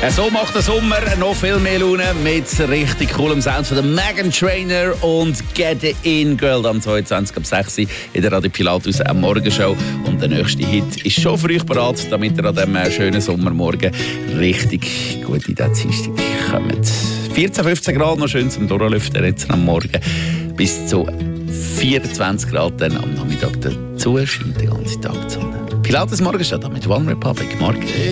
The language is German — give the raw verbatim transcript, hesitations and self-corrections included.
So macht der Sommer noch viel mehr Laune mit richtig coolem Sound von der Meghan Trainor und Get It In Girl am zweiundzwanzig ab sechs Uhr in der Radio Pilatus am Morgenshow. Und der nächste Hit ist schon für euch bereit, damit ihr an diesem schönen Sommermorgen richtig gut in den Dienstag kommt. vierzehn, fünfzehn Grad, noch schön zum Durchlüften jetzt am Morgen. Bis zu vierundzwanzig Grad dann am Nachmittag dazu scheint den ganzen Tag die Sonne. Pilatus Morgenshow mit One Republic. Morgen.